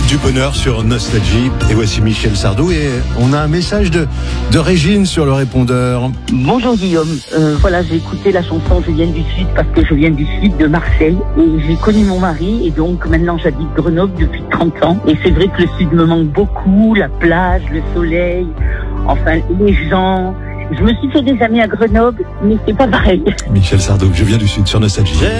du bonheur sur Nostalgie. Et voici Michel Sardou et on a un message de Régine sur le répondeur. Bonjour Guillaume, voilà, j'ai écouté la chanson Je viens du Sud parce que je viens du Sud de Marseille et j'ai connu mon mari et donc maintenant j'habite Grenoble depuis 30 ans et c'est vrai que le Sud me manque beaucoup, la plage, le soleil, enfin les gens. Je me suis fait des amis à Grenoble mais c'est pas pareil. Michel Sardou, je viens du Sud sur Nostalgie.